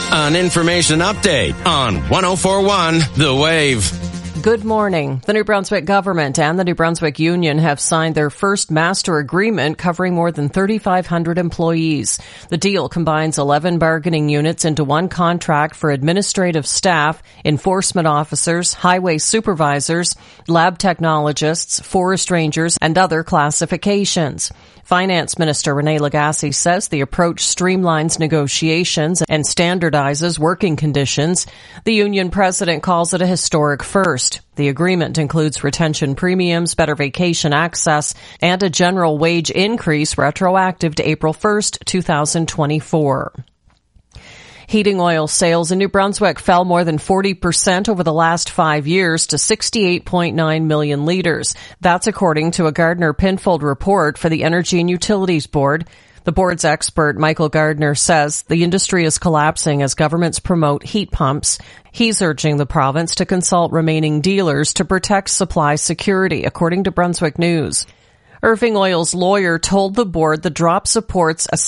An information update on 104.1 The Wave. Good morning. The New Brunswick government and the New Brunswick Union have signed their first master agreement covering more than 3,500 employees. The deal combines 11 bargaining units into one contract for administrative staff, enforcement officers, highway supervisors, lab technologists, forest rangers, and other classifications. Finance Minister Renee Lagasse says the approach streamlines negotiations and standardizes working conditions. The union president calls it a historic first. The agreement includes retention premiums, better vacation access, and a general wage increase retroactive to April 1st, 2024. Heating oil sales in New Brunswick fell more than 40% over the last 5 years to 68.9 million litres. That's according to a Gardner-Pinfold report for the Energy and Utilities Board. The board's expert, Michael Gardner, says the industry is collapsing as governments promote heat pumps. He's urging the province to consult remaining dealers to protect supply security, according to Brunswick News. Irving Oil's lawyer told the board the drop supports a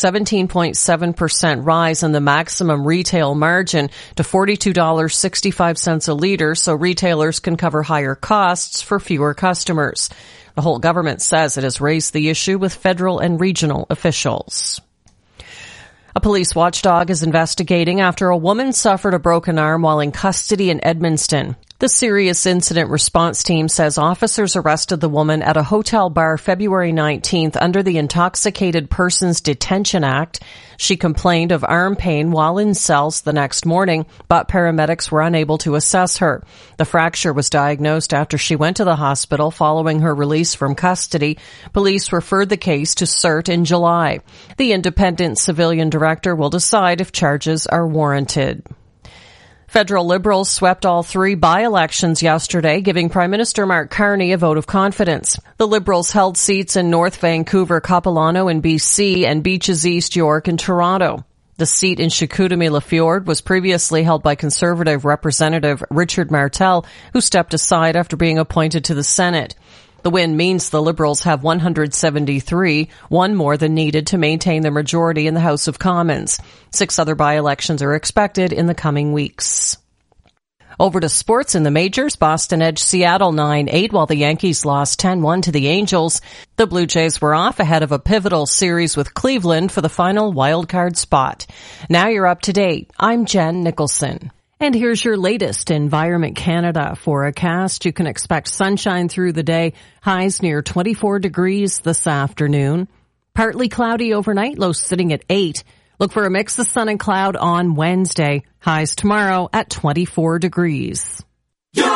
17.7% rise in the maximum retail margin to $42.65 a litre so retailers can cover higher costs for fewer customers. The whole government says it has raised the issue with federal and regional officials. A police watchdog is investigating after a woman suffered a broken arm while in custody in Edmundston. The Serious Incident Response Team says officers arrested the woman at a hotel bar February 19th under the Intoxicated Persons Detention Act. She complained of arm pain while in cells the next morning, but paramedics were unable to assess her. The fracture was diagnosed after she went to the hospital following her release from custody. Police referred the case to CERT in July. The independent civilian director will decide if charges are warranted. Federal Liberals swept all 3 by-elections yesterday, giving Prime Minister Mark Carney a vote of confidence. The Liberals held seats in North Vancouver, Capilano in BC, and Beaches East York in Toronto. The seat in Chicoutimi-LaFjord was previously held by Conservative Representative Richard Martel, who stepped aside after being appointed to the Senate. The win means the Liberals have 173, one more than needed to maintain their majority in the House of Commons. 6 other by-elections are expected in the coming weeks. Over to sports in the majors. Boston edged Seattle 9-8 while the Yankees lost 10-1 to the Angels. The Blue Jays were off ahead of a pivotal series with Cleveland for the final wildcard spot. Now you're up to date. I'm Jen Nicholson. And here's your latest Environment Canada forecast. You can expect sunshine through the day, highs near 24 degrees this afternoon. Partly cloudy overnight, lows sitting at 8. Look for a mix of sun and cloud on Wednesday, highs tomorrow at 24 degrees.